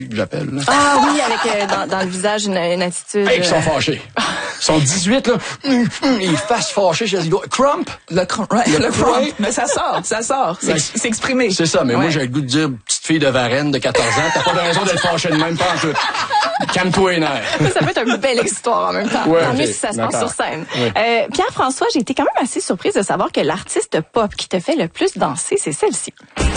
j'appelle. Là. Ah oui, avec dans le visage une attitude... Hey, ils sont fâchés. Ils sont 18, là. Ils fassent fâcher chez les doigts. Crump. Le crump. Mais ça sort. C'est exprimé. C'est ça, mais moi, j'ai le goût de dire, petite fille de Varennes de 14 ans, t'as pas de raison d'être fâchée de même, pas en tout. Calme-toi les nerfs. Ça peut être une belle histoire en même temps. Ouais, tant mieux si ça se passe sur scène. Oui. Pierre-François, j'ai été quand même assez surprise de savoir que l'artiste pop qui te fait le plus danser, c'est celle-ci.